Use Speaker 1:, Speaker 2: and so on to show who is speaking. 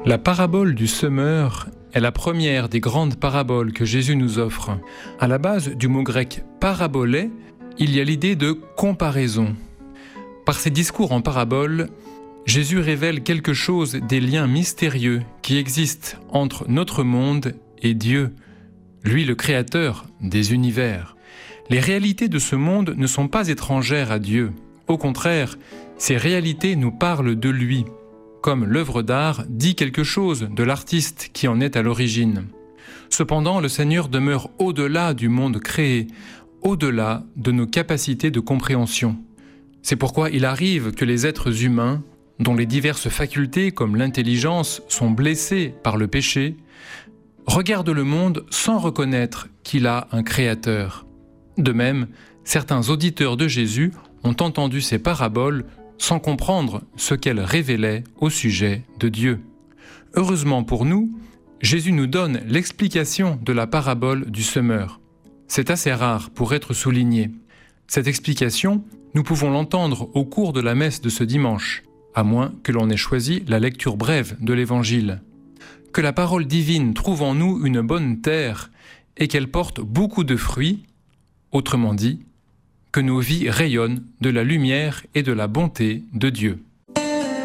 Speaker 1: La parabole du semeur est la première des grandes paraboles que Jésus nous offre. À la base du mot grec parabolé, il y a l'idée de comparaison. Par ses discours en parabole, Jésus révèle quelque chose des liens mystérieux qui existent entre notre monde et Dieu, lui le créateur des univers. Les réalités de ce monde ne sont pas étrangères à Dieu. Au contraire, ces réalités nous parlent de lui, comme l'œuvre d'art dit quelque chose de l'artiste qui en est à l'origine. Cependant, le Seigneur demeure au-delà du monde créé, au-delà de nos capacités de compréhension. C'est pourquoi il arrive que les êtres humains, dont les diverses facultés comme l'intelligence sont blessées par le péché, regardent le monde sans reconnaître qu'il a un créateur. De même, certains auditeurs de Jésus ont entendu ces paraboles sans comprendre ce qu'elles révélaient au sujet de Dieu. Heureusement pour nous, Jésus nous donne l'explication de la parabole du semeur. C'est assez rare pour être souligné. Cette explication, nous pouvons l'entendre au cours de la messe de ce dimanche, à moins que l'on ait choisi la lecture brève de l'Évangile. Que la parole divine trouve en nous une bonne terre et qu'elle porte beaucoup de fruits, autrement dit, que nos vies rayonnent de la lumière et de la bonté de Dieu.